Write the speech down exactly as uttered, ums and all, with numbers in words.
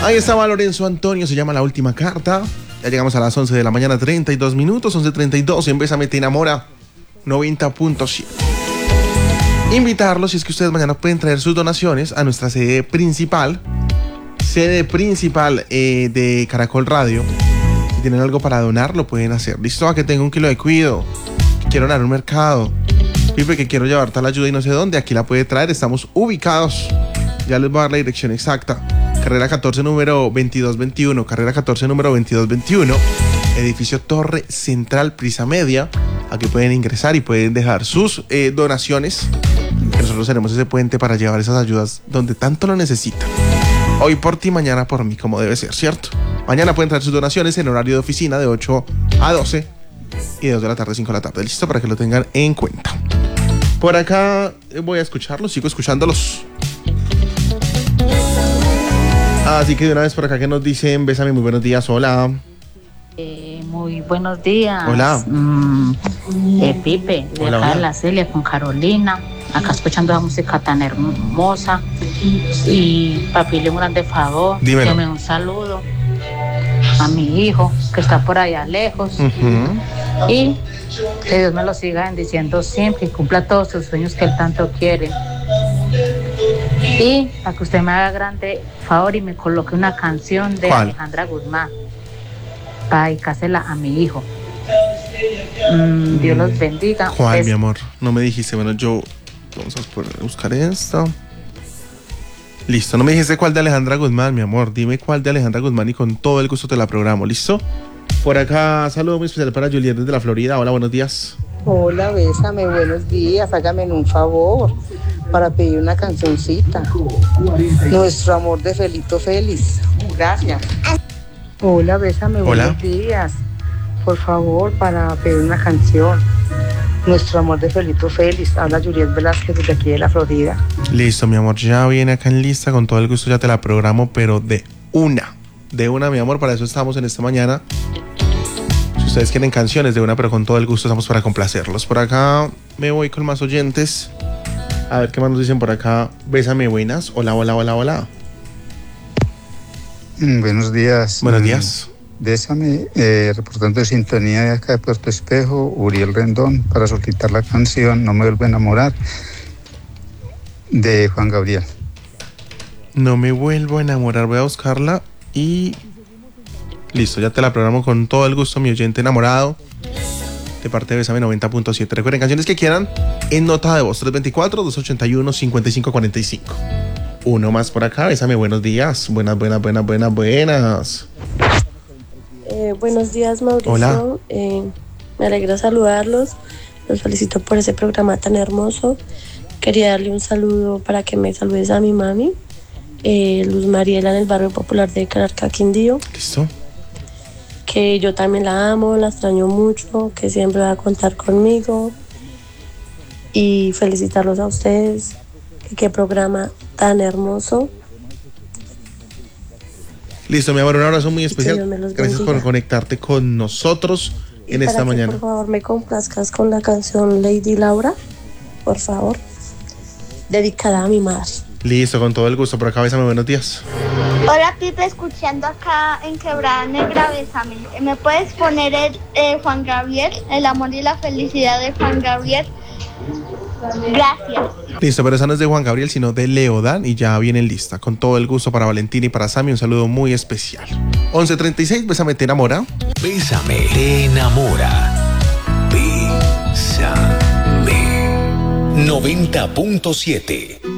Ahí estaba Lorenzo Antonio, se llama La Última Carta. Ya llegamos a las once de la mañana, treinta y dos minutos, once treinta y dos, en Bésame Te Enamora, noventa punto siete. Invitarlos, si es que ustedes mañana pueden traer sus donaciones a nuestra sede principal, sede principal eh, de Caracol Radio. Si tienen algo para donar, lo pueden hacer. Listo, a que tengo un kilo de cuido, que quiero donar un mercado, Pipe, que quiero llevar tal ayuda y no sé dónde, aquí la puede traer. Estamos ubicados, ya les voy a dar la dirección exacta. Carrera catorce, número veintidós veintiuno. Carrera catorce, número veintidós veintiuno. Edificio Torre Central, Prisa Media. Aquí pueden ingresar y pueden dejar sus eh, donaciones. Que nosotros seremos ese puente para llevar esas ayudas donde tanto lo necesitan. Hoy por ti, mañana por mí, como debe ser, ¿cierto? Mañana pueden traer sus donaciones en horario de oficina de ocho a doce y de dos de la tarde a cinco de la tarde. Listo, para que lo tengan en cuenta. Por acá voy a escucharlos, sigo escuchándolos. Así que de una vez por acá que nos dicen, Bésame, muy buenos días, hola. Eh, muy buenos días. Hola. Mm, eh, Pipe, de Hola, acá hola. de la Celia con Carolina, acá escuchando la música tan hermosa. Y para pedirle un grande favor, Dímelo. que me un saludo a mi hijo que está por allá lejos. Uh-huh. Y que Dios me lo siga bendiciendo siempre y cumpla todos sus sueños que él tanto quiere. Y para que usted me haga grande favor y me coloque una canción de ¿Cuál? Alejandra Guzmán para dedicársela a mi hijo. Mm, Dios los bendiga. ¿Cuál, Es- mi amor? No me dijiste. Bueno, yo... Vamos a poner- buscar esta. Listo, no me dijiste cuál de Alejandra Guzmán, mi amor. Dime cuál de Alejandra Guzmán y con todo el gusto te la programo. ¿Listo? Por acá, saludo muy especial para Juliet desde la Florida. Hola, buenos días. Hola, Bésame, buenos días. Hágame un favor para pedir una cancioncita. Nuestro amor de Felito Félix. Gracias. Hola, Bésame, Hola. buenos días. Por favor, para pedir una canción. Nuestro amor de Felito Félix. Habla Juliet Velázquez desde aquí de la Florida. Listo, mi amor. Ya viene acá en lista. Con todo el gusto ya te la programo, pero de una. De una, mi amor. Para eso estamos en esta mañana. Si ustedes quieren canciones de una, pero con todo el gusto estamos para complacerlos. Por acá me voy con más oyentes. A ver qué más nos dicen por acá. Bésame, buenas. Hola, hola, hola, hola. Mm, Buenos días. Buenos Mm, días. Bésame, eh, reportando de sintonía de acá de Puerto Espejo, Uriel Rendón, para solicitar la canción No me vuelvo a enamorar, de Juan Gabriel. No me vuelvo a enamorar. Voy a buscarla y... Listo, ya te la programo con todo el gusto, mi oyente enamorado. De parte de Bésame noventa punto siete. Recuerden, canciones que quieran en nota de voz. tres dos cuatro, dos ocho uno, cinco cinco cuatro cinco. Uno más por acá. Bésame, buenos días. Buenas, buenas, buenas, buenas, buenas. Eh, buenos días, Mauricio. Hola. Eh, me alegra saludarlos. Los felicito por ese programa tan hermoso. Quería darle un saludo para que me saludes a mi mami, eh, Luz Mariela, en el barrio popular de Calarcá, Quindío. Listo. Que yo también la amo, la extraño mucho, que siempre va a contar conmigo. Y felicitarlos a ustedes. Que qué programa tan hermoso. Listo, mi amor, un abrazo muy que especial. Dios me los Gracias por bendiga. conectarte con nosotros Y en para esta que, mañana. por favor, me complazcas con la canción Lady Laura, por favor, dedicada a mi madre. Listo, con todo el gusto. Por acá, Bésame, buenos días. Hola Pipe, escuchando acá en Quebrada Negra, Bésame. ¿Me puedes poner el eh, Juan Gabriel, el amor y la felicidad de Juan Gabriel? Gracias. Listo, pero esa no es de Juan Gabriel, sino de Leodan y ya viene en lista. Con todo el gusto para Valentina y para Sammy, un saludo muy especial. once treinta y seis, Bésame, te enamora. Bésame, te enamora. Bésame. noventa punto siete.